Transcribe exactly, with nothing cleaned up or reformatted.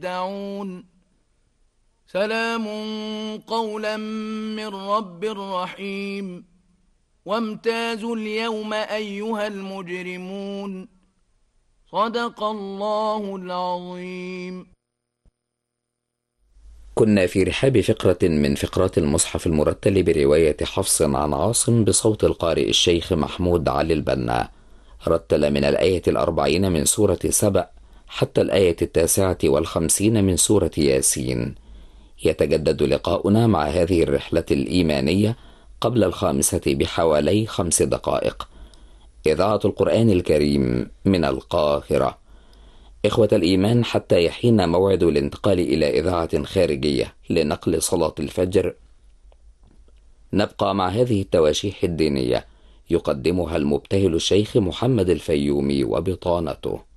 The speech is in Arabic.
دعون سلام قولا من رب رحيم وامتازوا اليوم أيها المجرمون صدق الله العظيم. كنا في رحاب فقرة من فقرات المصحف المرتل برواية حفص عن عاصم بصوت القارئ الشيخ محمود علي البنا. رتل من الآية الأربعين من سورة سبأ حتى الآية التاسعة والخمسين من سورة ياسين. يتجدد لقاؤنا مع هذه الرحلة الإيمانية قبل الخامسة بحوالي خمس دقائق. إذاعة القرآن الكريم من القاهرة. إخوة الإيمان، حتى يحين موعد الانتقال إلى إذاعة خارجية لنقل صلاة الفجر، نبقى مع هذه التواشيح الدينية يقدمها المبتهل الشيخ محمد الفيومي وبطانته.